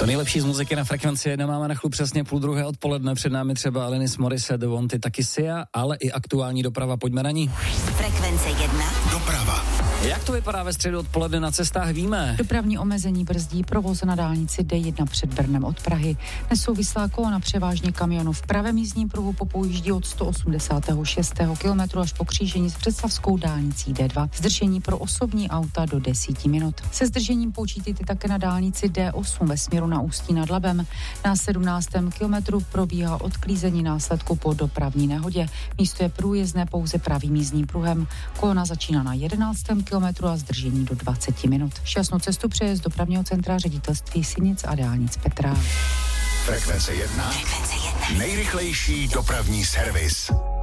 To nejlepší z muziky na Frekvenci 1 máme na chlup přesně 12:30 odpoledne. Před námi třeba Alanis Morissette, The Wanted, taky Sia, ale i aktuální doprava. Pojďme na ní. Frekvence 1. Doprava. Jak to vypadá ve středu odpoledne na cestách, víme. Dopravní omezení brzdí provoz na dálnici D1 před Brnem od Prahy. Nesouvislá kolona převážně kamionů v pravém jízdním pruhu popojíždí od 186. kilometru až po křížení s představskou dálnicí D2. Zdržení pro osobní auta do 10 minut. Se zdržením počítejte také na dálnici D8 ve směru na Ústí nad Labem. Na 17. kilometru probíhá odklízení následku po dopravní nehodě. Místo je průjezdné pouze pravým jízdním pruhem. Kolona začíná na 11. kilometru a zdržení do 20 minut. Šťastnou cestu přeje z dopravního centra Ředitelství silnic a dálnic Petra. Frekvence 1. Nejrychlejší dopravní servis.